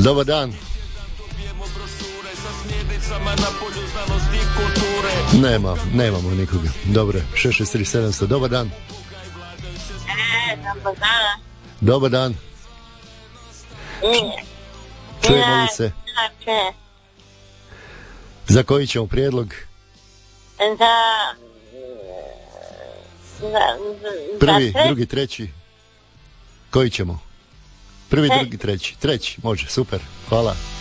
Dobar dan. Nemamo nikoga. Dobro, 663 dobar dan. Dobar dan. Dobar dan. Čujemo li se? Za koji ćemo prijedlog? Prvi, drugi, treći. Koji ćemo? Prvi, drugi, treći. Treći, može, super, hvala.